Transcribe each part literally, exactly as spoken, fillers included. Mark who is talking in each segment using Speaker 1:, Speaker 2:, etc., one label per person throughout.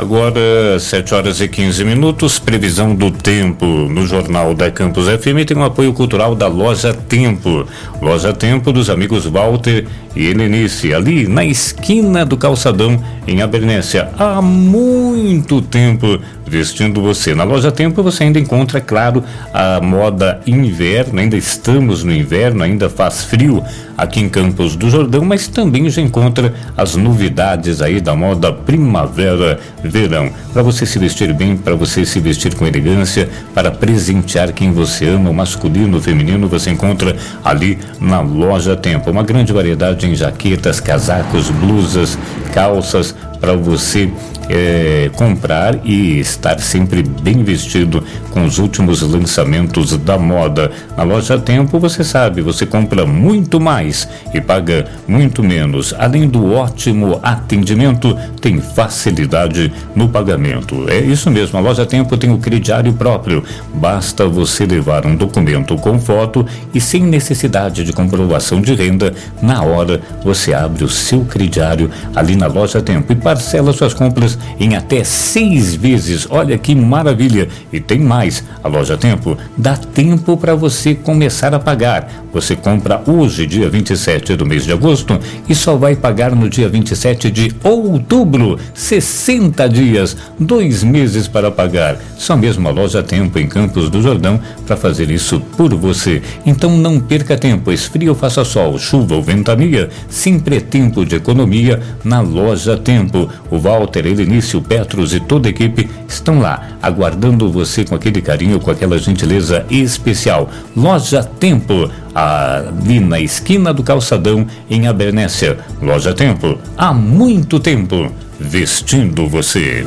Speaker 1: Agora, sete horas e quinze minutos, previsão do tempo no Jornal da Campus F M tem um apoio cultural da Loja Tempo. Loja Tempo dos amigos Walter e Helenice, ali na esquina do Calçadão, em Abernéssia. Há muito tempo vestindo você. Na Loja Tempo você ainda encontra, claro, a moda inverno. Ainda estamos no inverno, ainda faz frio aqui em Campos do Jordão, mas também já encontra as novidades aí da moda primavera, verão. Para você se vestir bem, para você se vestir com elegância, para presentear quem você ama, o masculino, o feminino, você encontra ali na Loja Tempo. Uma grande variedade em jaquetas, casacos, blusas, calças, para você é, comprar e estar sempre bem vestido com os últimos lançamentos da moda. Na Loja Tempo, você sabe, você compra muito mais e paga muito menos. Além do ótimo atendimento, tem facilidade no pagamento. É isso mesmo, a Loja Tempo tem o crediário próprio. Basta você levar um documento com foto e sem necessidade de comprovação de renda, na hora você abre o seu crediário ali na Loja Tempo e parcela suas compras em até seis vezes. Olha que maravilha! E tem mais, a Loja Tempo dá tempo para você começar a pagar. Você compra hoje, dia vinte e sete do mês de agosto, e só vai pagar no dia vinte e sete de outubro. sessenta dias, dois meses para pagar. Só mesmo a Loja Tempo em Campos do Jordão para fazer isso por você. Então não perca tempo, esfria ou faça sol, chuva ou ventania, sempre é tempo de economia na Loja Tempo. O Walter, Helenice, o Petros e toda a equipe estão lá, aguardando você com aquele carinho, com aquela gentileza especial. Loja Tempo, ali na esquina do Calçadão, em Abernéssia. Loja Tempo, há muito tempo, vestindo você.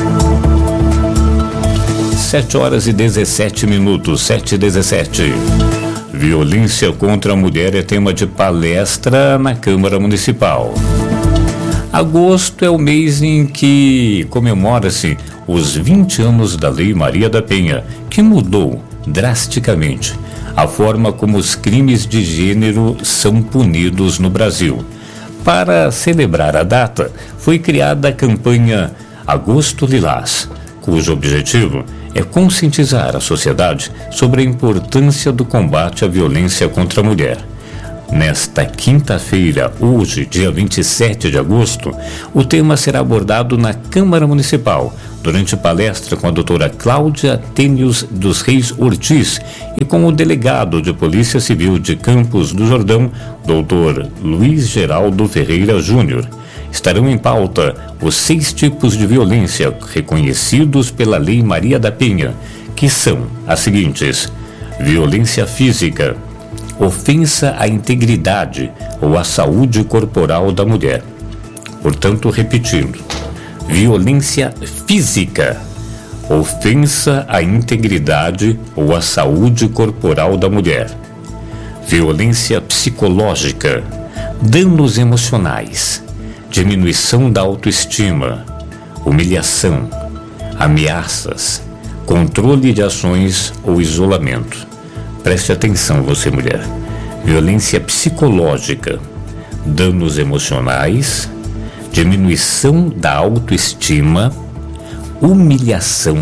Speaker 1: Sete horas e dezessete minutos, sete e dezessete. Violência contra a mulher é tema de palestra na Câmara Municipal. Agosto é o mês em que comemora-se os vinte anos da Lei Maria da Penha, que mudou drasticamente a forma como os crimes de gênero são punidos no Brasil. Para celebrar a data, foi criada a campanha Agosto Lilás, cujo objetivo é conscientizar a sociedade sobre a importância do combate à violência contra a mulher. Nesta quinta-feira, hoje, dia vinte e sete de agosto, o tema será abordado na Câmara Municipal, durante palestra com a doutora Cláudia Tênios dos Reis Ortiz e com o delegado de Polícia Civil de Campos do Jordão, doutor Luiz Geraldo Ferreira Júnior. Estarão em pauta os seis tipos de violência reconhecidos pela Lei Maria da Penha, que são as seguintes: violência física, ofensa à integridade ou à saúde corporal da mulher. Portanto, repetindo: violência física, ofensa à integridade ou à saúde corporal da mulher. Violência psicológica, danos emocionais, diminuição da autoestima, humilhação, ameaças, controle de ações ou isolamento. Preste atenção, você mulher. Violência psicológica, danos emocionais, diminuição da autoestima, humilhação,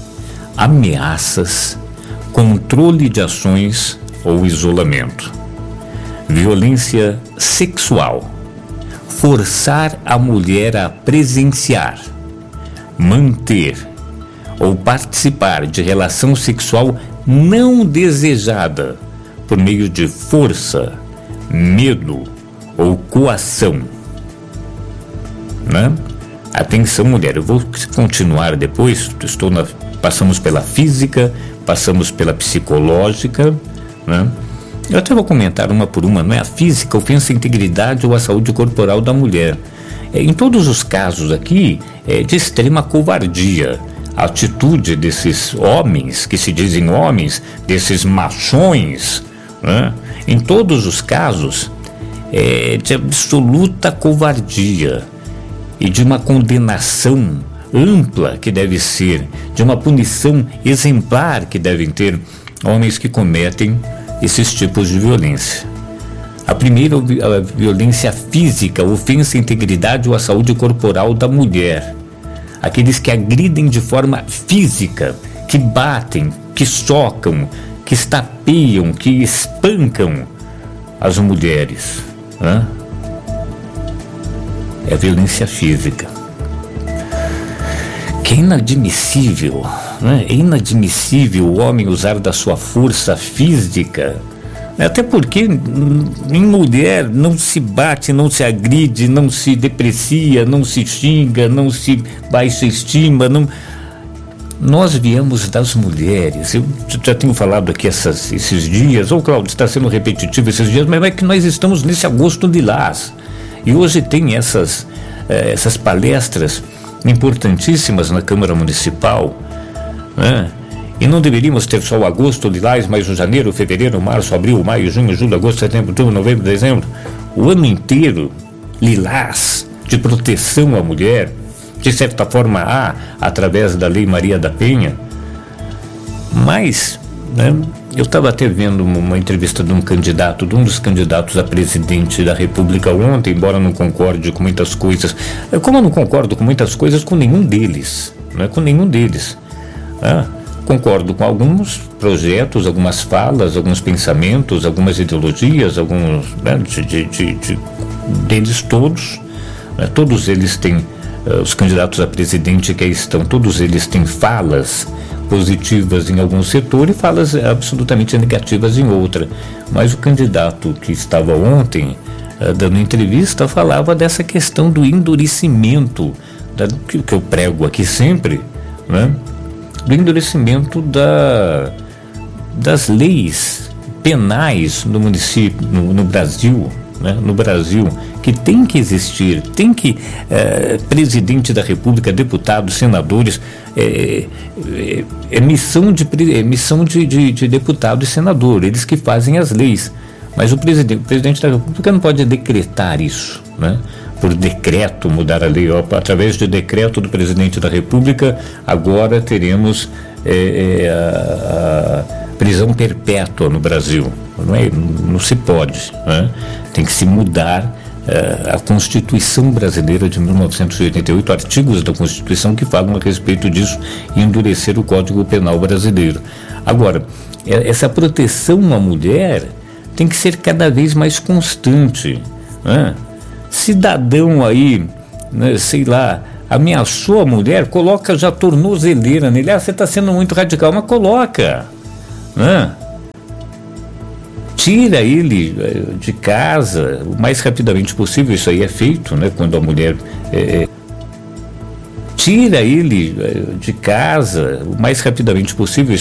Speaker 1: ameaças, controle de ações ou isolamento. Violência sexual, forçar a mulher a presenciar, manter ou participar de relação sexual não desejada por meio de força, medo ou coação, né? Atenção, mulher, eu vou continuar depois. Estou na, passamos pela física, passamos pela psicológica, né? Eu até vou comentar uma por uma, não é? A física, ofensa à integridade ou à saúde corporal da mulher. É, em todos os casos aqui, é de extrema covardia. A atitude desses homens, que se dizem homens, desses machões, né? Em todos os casos, é de absoluta covardia e de uma condenação ampla que deve ser, de uma punição exemplar que devem ter homens que cometem esses tipos de violência. A primeira, a violência física, ofensa à integridade ou à saúde corporal da mulher. aqueles que agridem de forma física, que batem, que socam, que estapeiam, que espancam as mulheres, né? É violência física. Que é inadmissível, né? É inadmissível o homem usar da sua força física, até porque em mulher não se bate, não se agride, não se deprecia, não se xinga, não se baixa estima, não... Nós viemos das mulheres. Eu já tenho falado aqui essas, esses dias, ou Cláudio, está sendo repetitivo esses dias, mas é que nós estamos nesse agosto lilás. E hoje tem essas, eh, essas palestras importantíssimas na Câmara Municipal, né? E não deveríamos ter só o agosto lilás, mas o janeiro, fevereiro, março, abril, maio, junho, julho, agosto, setembro, outubro, novembro, dezembro, o ano inteiro lilás, de proteção à mulher, de certa forma há, através da Lei Maria da Penha. Mas, né, eu estava até vendo uma entrevista de um candidato, de um dos candidatos a presidente da República ontem, embora não concorde com muitas coisas, como eu não concordo com muitas coisas com nenhum deles, não é com nenhum deles, né? Concordo com alguns projetos, algumas falas, alguns pensamentos, algumas ideologias, alguns, né, de, de, de, de, deles todos, né, todos eles têm, uh, os candidatos a presidente que aí estão, todos eles têm falas positivas em algum setor e falas absolutamente negativas em outra. Mas o candidato que estava ontem uh, dando entrevista falava dessa questão do endurecimento, da, que, que eu prego aqui sempre, né? Do endurecimento da, das leis penais no município, no, no Brasil, né? No Brasil, que tem que existir, tem que, eh, presidente da República, deputados, senadores, é, é, é missão, de, é missão de, de, de deputado e senador, eles que fazem as leis, mas o presidente, o presidente da República não pode decretar isso, né? Por decreto, mudar a lei, ó, através de decreto do presidente da República, agora teremos é, é, a, a prisão perpétua no Brasil. Não, é, não se pode, né? Tem que se mudar é, a Constituição brasileira de mil novecentos e oitenta e oito, artigos da Constituição que falam a respeito disso e endurecer o Código Penal brasileiro. Agora, essa proteção à mulher tem que ser cada vez mais constante, né? Cidadão aí, né, sei lá, ameaçou a mulher, coloca já tornozeleira nele. Ah, você está sendo muito radical, mas coloca, né? Tira ele de casa o mais rapidamente possível. Isso aí é feito, né? Quando a mulher é, tira ele de casa o mais rapidamente possível.